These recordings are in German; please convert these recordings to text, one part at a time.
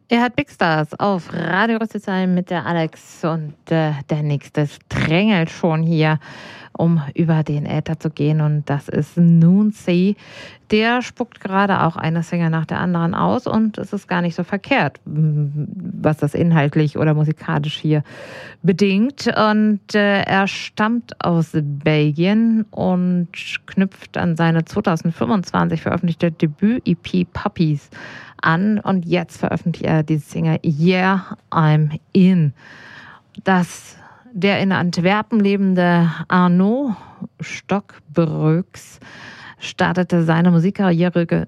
Er hat Big Stars auf Radio Rüsselsheim mit der Alex und der nächste drängelt schon hier, um über den Äther zu gehen, und das ist Noonsea. Der spuckt gerade auch eine Single nach der anderen aus und es ist gar nicht so verkehrt, was das inhaltlich oder musikalisch hier bedingt. Und er stammt aus Belgien und knüpft an seine 2025 veröffentlichte Debüt-EP Puppies an, und jetzt veröffentlicht er die Single Yeah, I'm In. Der in Antwerpen lebende Arnaud Stockbrooks startete seine Musikkarriere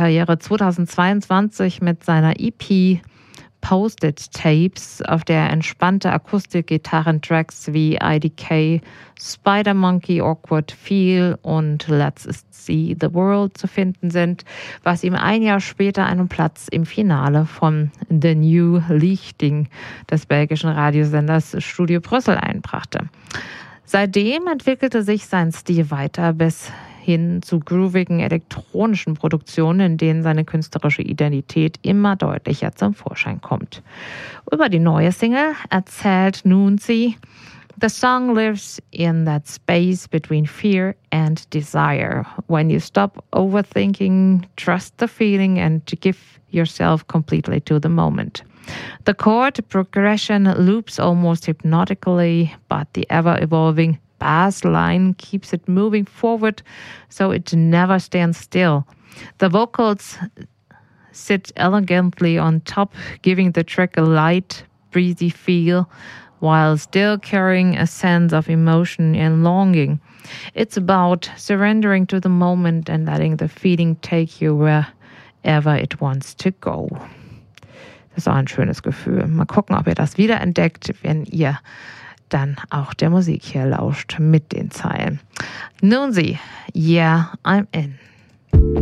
2022 mit seiner EP Post-it Tapes, auf der entspannte Akustik-Gitarren-Tracks wie IDK, Spider-Monkey, Awkward Feel und Let's See the World zu finden sind, was ihm ein Jahr später einen Platz im Finale von The New Lichting des belgischen Radiosenders Studio Brüssel einbrachte. Seitdem entwickelte sich sein Stil weiter bis hin zu groovigen elektronischen Produktionen, in denen seine künstlerische Identität immer deutlicher zum Vorschein kommt. Über die neue Single erzählt Noonsea: The song lives in that space between fear and desire. When you stop overthinking, trust the feeling and give yourself completely to the moment. The chord progression loops almost hypnotically, but the ever-evolving bass line keeps it moving forward, so it never stands still. The vocals sit elegantly on top, giving the track a light, breezy feel, while still carrying a sense of emotion and longing. It's about surrendering to the moment and letting the feeling take you wherever it wants to go. Das ist auch ein schönes Gefühl. Mal gucken, ob ihr das wiederentdeckt, wenn ihr dann auch der Musik hier lauscht mit den Zeilen. Noonsea, Yeah, I'm In.